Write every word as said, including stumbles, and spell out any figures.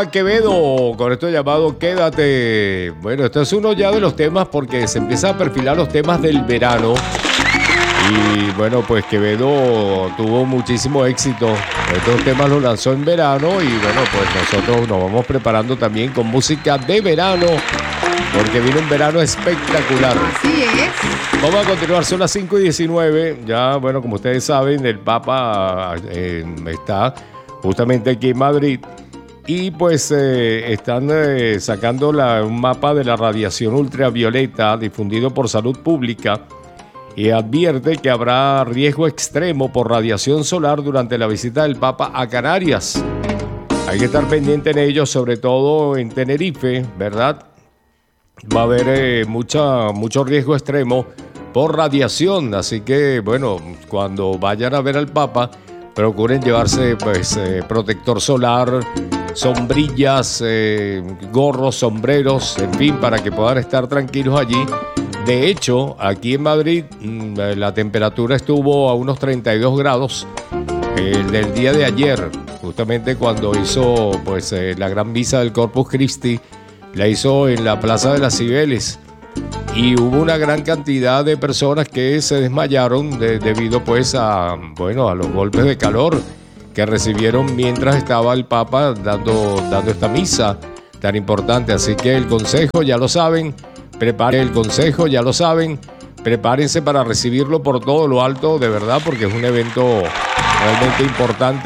Papa Quevedo con esto llamado Quédate. Bueno, esto es uno ya de los temas porque se empieza a perfilar los temas del verano. Y bueno, pues Quevedo tuvo muchísimo éxito. Estos temas los lanzó en verano y bueno, pues nosotros nos vamos preparando también con música de verano porque viene un verano espectacular. Así es. Vamos a continuar, son las cinco y diecinueve. Ya, bueno, como ustedes saben, el Papa eh, está justamente aquí en Madrid. Y pues eh, están eh, sacando la, un mapa de la radiación ultravioleta difundido por Salud Pública y advierte que habrá riesgo extremo por radiación solar durante la visita del Papa a Canarias. Hay que estar pendiente en ello, sobre todo en Tenerife, ¿verdad? Va a haber eh, mucha, mucho riesgo extremo por radiación, así que bueno, cuando vayan a ver al Papa, procuren llevarse pues eh, protector solar, sombrillas, eh, gorros, sombreros, en fin, para que puedan estar tranquilos allí. De hecho, aquí en Madrid mmm, la temperatura estuvo a unos treinta y dos grados eh, del día de ayer, justamente cuando hizo pues eh, la gran misa del Corpus Christi, la hizo en la Plaza de las Cibeles. Y hubo una gran cantidad de personas que se desmayaron de, debido pues a, bueno, a los golpes de calor que recibieron mientras estaba el Papa dando, dando esta misa tan importante. Así que el consejo, ya lo saben, preparen el consejo, ya lo saben, prepárense para recibirlo por todo lo alto, de verdad, porque es un evento realmente importante.